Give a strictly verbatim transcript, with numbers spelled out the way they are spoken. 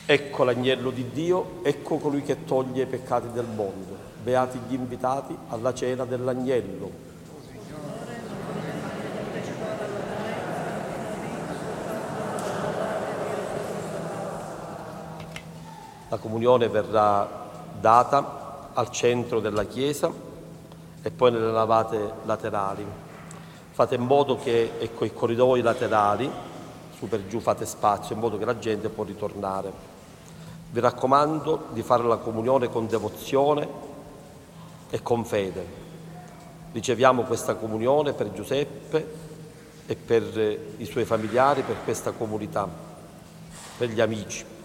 Ecco l'agnello di Dio, ecco colui che toglie i peccati del mondo. Beati gli invitati alla cena dell'agnello. La comunione verrà data al centro della chiesa e poi nelle navate laterali. Fate in modo che, ecco, i corridoi laterali, su per giù fate spazio in modo che la gente può ritornare. Vi raccomando di fare la comunione con devozione e con fede. Riceviamo questa comunione per Giuseppe e per i suoi familiari, per questa comunità, per gli amici.